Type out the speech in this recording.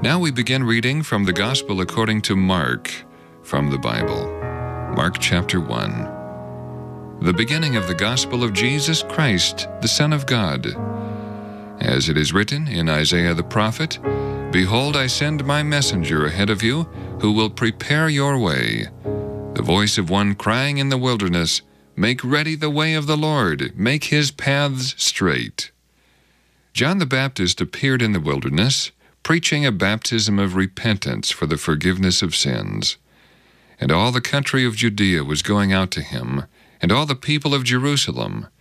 Now we begin reading from the Gospel according to Mark, from the Bible. Mark chapter 1. The beginning of the Gospel of Jesus Christ, the Son of God. As it is written in Isaiah the prophet, "Behold, I send my messenger ahead of you, who will prepare your way. The voice of one crying in the wilderness, Make ready the way of the Lord, make his paths straight." John the Baptist appeared in the wilderness, preaching a baptism of repentance for the forgiveness of sins. And all the country of Judea was going out to him, and all the people of Jerusalem,